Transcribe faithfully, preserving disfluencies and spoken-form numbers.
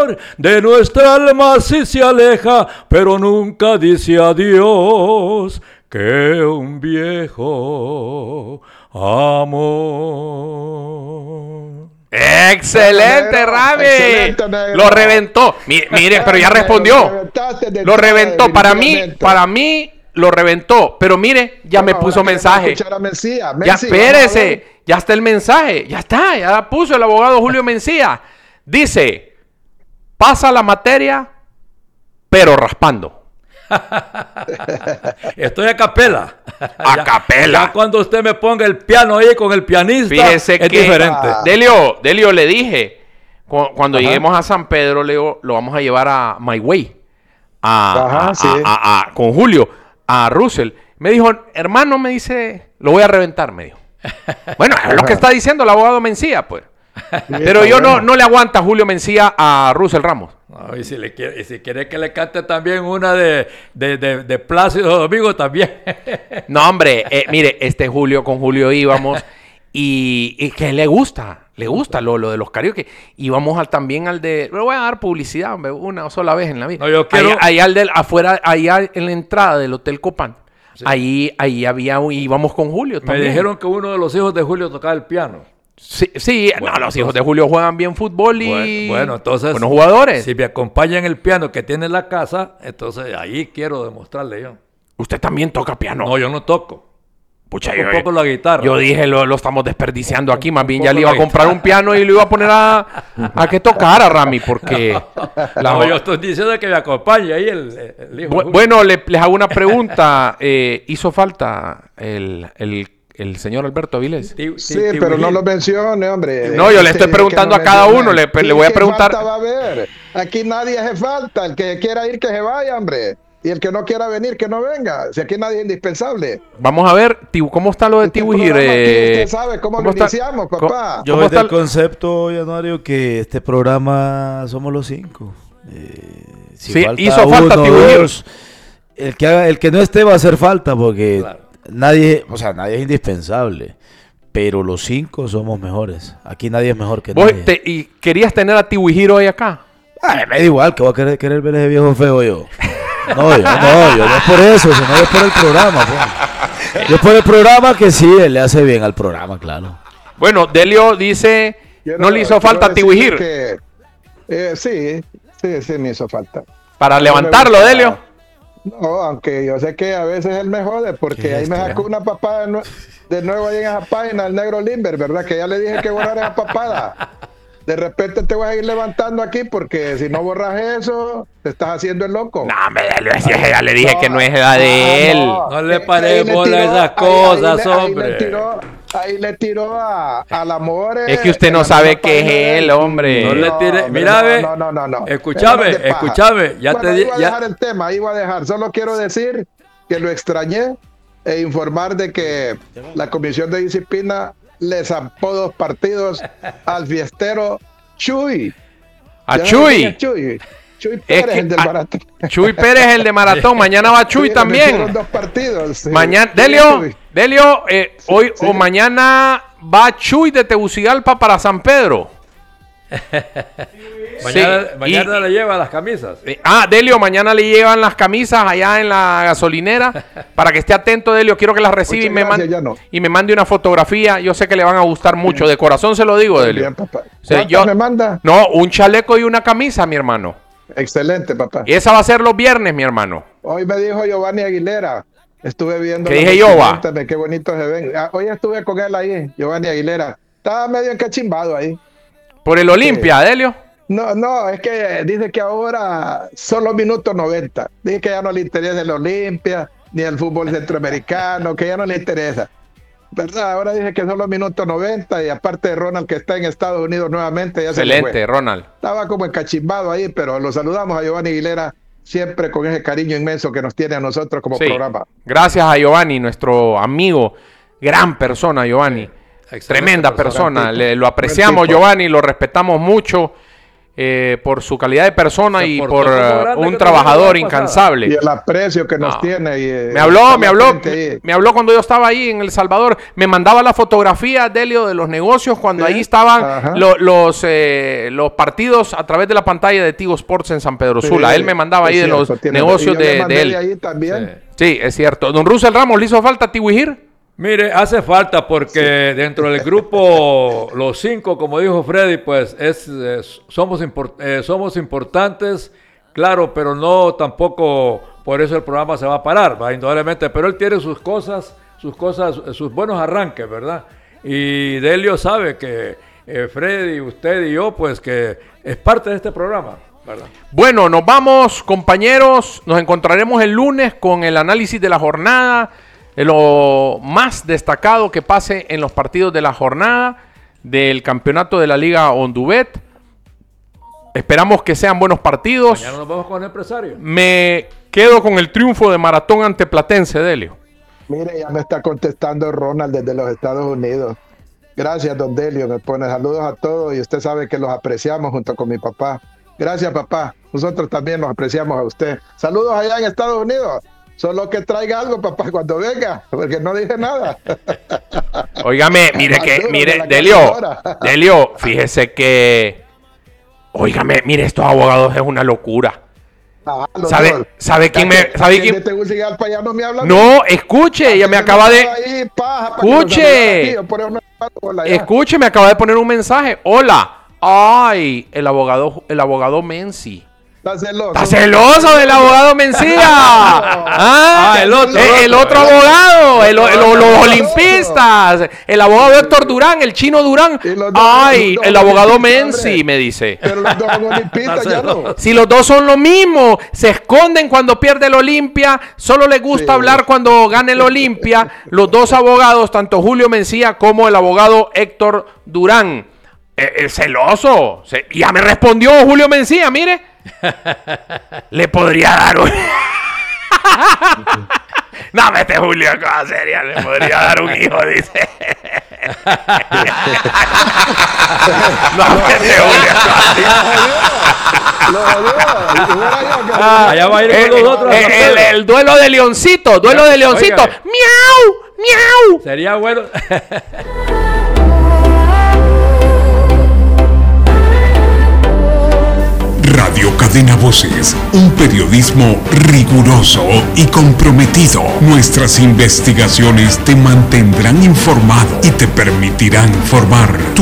amor de nuestra alma sí se aleja, pero nunca dice adiós, que un viejo amor. Excelente, Rami. Excelente, lo reventó. Mire, mire, pero ya respondió. Lo reventó. Para mí, para mí lo reventó. Pero mire, ya no, me puso mensaje. Mencía, Mencía, ya espérese. Ya está el mensaje. Ya está. Ya puso el abogado Julio Mencía. Dice: pasa la materia, pero raspando. Estoy a capela. A ya, capela. Ya cuando usted me ponga el piano ahí con el pianista, fíjese es que, diferente. Delio, Delio, le dije, cu cuando Ajá. lleguemos a San Pedro, Leo, lo vamos a llevar a My Way. A, Ajá, a, sí. a, a, a, con Julio, a Russell. Me dijo, hermano, me dice, lo voy a reventar, me dijo. Bueno, es lo que está diciendo el abogado Mencía, pues. Pero yo no, no le aguanta Julio Mencía a Russell Ramos. No, y si le quiere, y si quiere que le cante también una de, de, de, de Plácido Domingo también. No, hombre, eh, mire, este Julio, con Julio íbamos y, y que le gusta, le gusta lo, lo de los karaoke. Íbamos al, también al de, le voy a dar publicidad, hombre, una sola vez en la vida. No, yo quiero... Ahí, ahí al del, afuera, allá en la entrada del Hotel Copán. Sí. Ahí, ahí había, íbamos con Julio también. Me dijeron que uno de los hijos de Julio tocaba el piano. Sí, sí bueno, no, los entonces, hijos de Julio juegan bien fútbol y bueno, bueno, entonces, buenos jugadores. Si me acompañan el piano que tiene en la casa, entonces ahí quiero demostrarle yo. ¿Usted también toca piano? No, yo no toco. Pucha, toco yo, un poco la guitarra. Yo dije, lo, lo estamos desperdiciando aquí. Más bien ya le iba a comprar un piano y lo iba a poner a, a que tocara, Rami, porque... No, la... no, yo estoy diciendo que me acompañe ahí el, el hijo. Bu bueno, le, les hago una pregunta. Eh, ¿Hizo falta el... el el señor Alberto Avilés? Sí, sí, pero no lo mencione, hombre. No, yo le estoy preguntando a cada uno, le, le voy a preguntar. Falta va a haber. Aquí nadie hace falta. El que quiera ir, que se vaya, hombre. Y el que no quiera venir, que no venga. Si aquí nadie es indispensable. Vamos a ver, ¿cómo está lo de Tibuhir? Eh, usted sabe cómo, ¿cómo lo está? Iniciamos, papá. Yo voy del concepto, Januario, que este programa somos los cinco. Eh, si sí, falta hizo falta Tibuhir. El que, haga, el que no esté va a hacer falta, porque... Claro. Nadie, o sea, nadie es indispensable, pero los cinco somos mejores. Aquí nadie es mejor que nadie. Te, ¿Y querías tener a Tibuhir hoy acá? Ay, me da igual, que voy a querer, querer ver ese viejo feo yo. No, yo no, yo no es por eso, sino es por el programa. Pues. Yo por el programa que sí, le hace bien al programa, claro. Bueno, Delio dice, no, no le hizo falta a Tibuhir. Que, eh, sí, sí, sí me hizo falta. Para no levantarlo, gusta, Delio. No, aunque yo sé que a veces él me jode, porque ahí me sacó una papada de, nue de nuevo ahí en esa página, el negro Limber, ¿verdad? Que ya le dije que borrar esa papada. De repente te voy a ir levantando aquí, porque si no borras eso, te estás haciendo el loco. No, me ya le dije no, que no es edad de él. No, no le paré bola a esas cosas, ahí, ahí hombre. Ahí le tiró, ahí le tiró a, al amor. Es que usted no sabe qué es él, hombre. No le tire. Mira, ve. No, no, no, no. Escúchame, escúchame. Ya bueno, te iba a ya... dejar el tema, iba a dejar. Solo quiero decir que lo extrañé e informar de que la Comisión de Disciplina le zampó dos partidos al fiestero Chuy. ¿A Chuy? Chuy. Chuy Pérez, es que, el del maratón. Chuy Pérez, el de maratón. Mañana va Chuy sí, también. Dos partidos. Sí. Mañana, Delio, Delio, eh, hoy sí. o mañana va Chuy de Tegucigalpa para San Pedro. mañana sí. mañana y, le llevan las camisas. Eh, ah, Delio, mañana le llevan las camisas allá en la gasolinera. Para que esté atento, Delio. Quiero que las reciba y me, gracias, no. y me mande una fotografía. Yo sé que le van a gustar mucho. Bien. De corazón se lo digo, Delio. Bien, papá. O sea, yo, me manda? No, un chaleco y una camisa, mi hermano. Excelente, papá. Y esa va a ser los viernes, mi hermano. Hoy me dijo Giovanni Aguilera. Estuve viendo. ¿Qué dije yo, va? Qué bonito se ven. Hoy estuve con él ahí, Giovanni Aguilera. Estaba medio encachimbado ahí. ¿Por el Olimpia, sí. Delio? No, no, es que dice que ahora son los minutos noventa. Dice que ya no le interesa el Olimpia, ni el fútbol centroamericano, que ya no le interesa. ¿Verdad? Ahora dice que son los minutos noventa y aparte de Ronald que está en Estados Unidos nuevamente. Ya excelente, se Ronald. Estaba como encachimbado ahí, pero lo saludamos a Giovanni Aguilera siempre con ese cariño inmenso que nos tiene a nosotros como sí. programa. Gracias a Giovanni, nuestro amigo, gran persona Giovanni. Sí. Tremenda persona, le, lo apreciamos Giovanni, lo respetamos mucho eh, por su calidad de persona y por por todo uh, un que trabajador tenía incansable. Y el aprecio que nos No. tiene. Y, eh, Me habló, me habló, ahí. me habló cuando yo estaba ahí en El Salvador. Me mandaba la fotografía, Delio, de los negocios cuando Sí. ahí estaban Ajá. lo- los, eh, los partidos a través de la pantalla de Tigo Sports en San Pedro Sí, Sula. Él me mandaba ahí es de los cierto, tiene- negocios y yo le de, mandé de él. ahí también. Sí, es cierto. Don Russell Ramos, ¿le hizo falta Tiwihir? Mire, hace falta porque dentro del grupo, los cinco, como dijo Freddy, pues es, es- somos, import- eh, somos importantes, claro, pero no tampoco por eso el programa se va a parar, ¿va? Indudablemente, pero él tiene sus cosas, sus cosas, sus buenos arranques, ¿verdad? Y Delio sabe que eh, Freddy, usted y yo, pues que es parte de este programa, ¿verdad? Bueno, nos vamos, compañeros. Nos encontraremos el lunes con el análisis de la jornada, de lo más destacado que pase en los partidos de la jornada del campeonato de la Liga Ondubet. Esperamos que sean buenos partidos. Mañana nos vamos con el empresario. Me quedo con el triunfo de Maratón ante Platense, Delio. Mire, ya me está contestando Ronald desde los Estados Unidos. Gracias, don Delio. Me pone saludos a todos y usted sabe que los apreciamos junto con mi papá. Gracias, papá. Nosotros también los apreciamos a usted. Saludos allá en Estados Unidos. Solo que traiga algo, papá, cuando venga, porque no dije nada. Óigame, mire que, Maduro de mire, la Delio, calculadora. Delio, fíjese que, óigame, mire, estos abogados es una locura. Ah, doctor. ¿Sabe, sabe quién me, sabe quién? De Tegucigalpa ya no me habla. No, escuche, ella me acaba de, Ahí, paja, para que nos escuche, saludara aquí, yo por eso no hablo por allá. escuche, me acaba de poner un mensaje. Hola, ay, el abogado, el abogado Menzi. Está celoso. Está celoso del abogado Mencía. Ah, Ah, el otro, el, el el otro. otro abogado, el- el- los, los otro. olimpistas, el abogado Héctor Durán, el chino Durán. Y los dos- Ay, los dos el abogado olimpistas, Menzi, hombre. me dice. Pero los dos son olimpistas ya no. Si los dos son lo mismo, se esconden cuando pierde el Olimpia, solo les gusta Sí. hablar cuando gane el Olimpia. Los dos abogados, tanto Julio Mencía como el abogado Héctor Durán. Eh, eh, celoso. Se- ya me respondió Julio Mencía, mire. Le podría dar un... No, mete Julio, cosa seria. Le podría dar un hijo, dice. No, mete Julio. Lo jodió. Y fuera yo que- Ah, allá va a ir El, con nosotros. a el- San el- Pedro. el duelo de Leoncito, duelo de Leoncito. Oiga. ¡Miau! ¡Miau! Sería bueno. Radio Cadena Voces, un periodismo riguroso y comprometido. Nuestras investigaciones te mantendrán informado y te permitirán formar tu